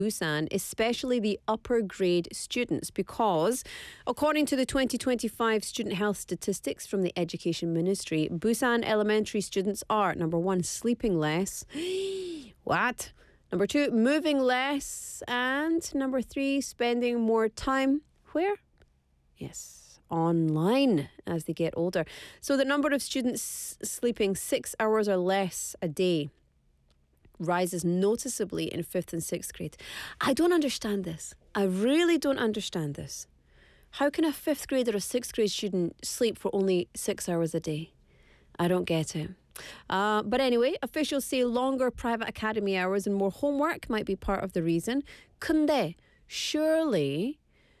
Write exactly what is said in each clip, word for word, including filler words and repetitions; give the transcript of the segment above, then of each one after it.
Busan, especially the upper grade students, because according to the twenty twenty-five student health statistics from the Education Ministry, Busan elementary students are, number one, sleeping less. What? Number two, moving less. And number three, spending more time where? Yes, online as they get older. So the number of students sleeping six hours or less a day rises noticeably in fifth and sixth grade. I don't understand this. I really don't understand this. How can a fifth grade or a sixth grade student sleep for only six hours a day? I don't get it. Uh, but anyway, officials say longer private academy hours and more homework might be part of the reason. 근데 surely,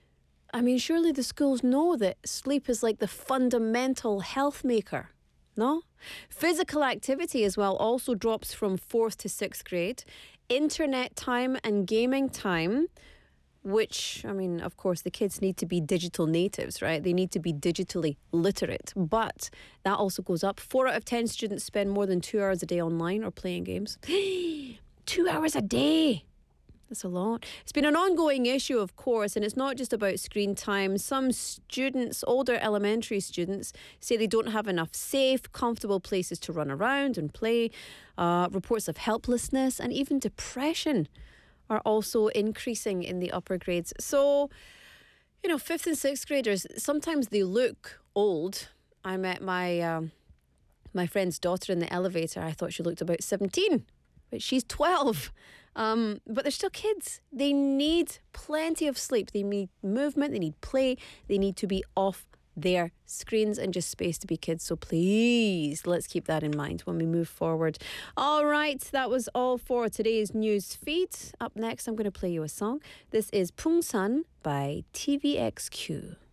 I mean, surely the schools know that sleep is like the fundamental health maker. No? Physical activity as well also drops from fourth to sixth grade. Internet time and gaming time, which, I mean, of course, the kids need to be digital natives, right? They need to be digitally literate. But that also goes up. Four out of ten students spend more than two hours a day online or playing games. Two hours a day. That's a lot. It's been an ongoing issue, of course, and it's not just about screen time. Some students, older elementary students, say they don't have enough safe, comfortable places to run around and play. Uh, reports of helplessness and even depression are also increasing in the upper grades. So, you know, fifth and sixth graders, sometimes they look old. I met my um, my friend's daughter in the elevator. I thought she looked about seventeen, but she's twelve. Um, but they're still kids. They need plenty of sleep. They need movement. They need play. They need to be off their screens and just space to be kids. So please, let's keep that in mind when we move forward. All right, that was all for today's news feed. Up next, I'm going to play you a song. This is Pungsan by T V X Q.